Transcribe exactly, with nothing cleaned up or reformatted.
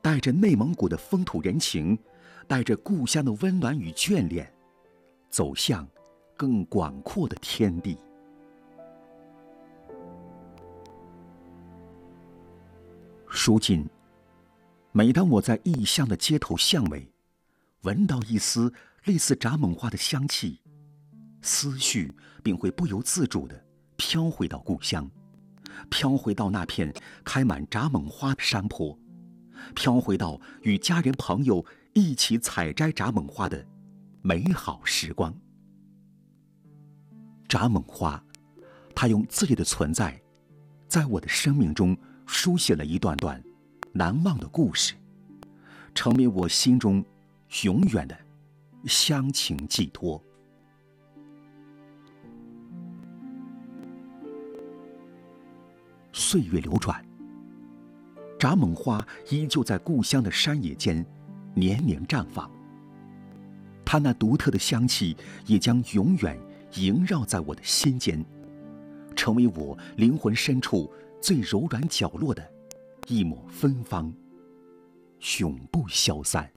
带着内蒙古的风土人情，带着故乡的温暖与眷恋，走向更广阔的天地。如今，每当我在异乡的街头巷尾，闻到一丝类似蚱蜢花的香气，思绪便会不由自主地飘回到故乡，飘回到那片开满蚱蜢花的山坡，飘回到与家人朋友一起采摘蚱蜢花的美好时光。蚱蜢花，它用自己的存在，在我的生命中书写了一段段难忘的故事，成为我心中永远的乡情寄托。岁月流转，蚱蜢花依旧在故乡的山野间年年绽放，它那独特的香气也将永远萦绕在我的心间，成为我灵魂深处最柔软角落的一抹芬芳，永不消散。